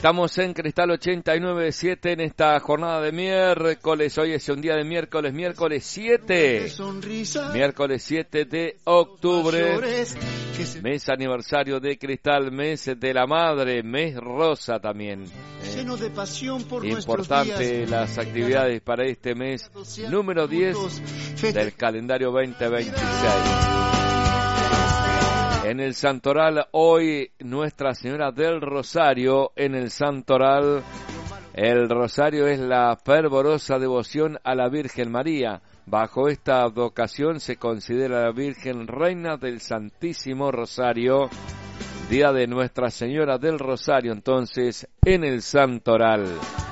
Estamos en Cristal 89.7 en esta jornada de miércoles. Hoy es un día de miércoles 7. Miércoles 7 de octubre. Mes aniversario de Cristal, mes de la madre, mes rosa también. Importante las actividades para este mes número 10 del calendario 2026. En el Santoral, hoy Nuestra Señora del Rosario. En el Santoral, el Rosario es la fervorosa devoción a la Virgen María. Bajo esta advocación se considera a la Virgen Reina del Santísimo Rosario. Día de Nuestra Señora del Rosario, entonces, en el Santoral.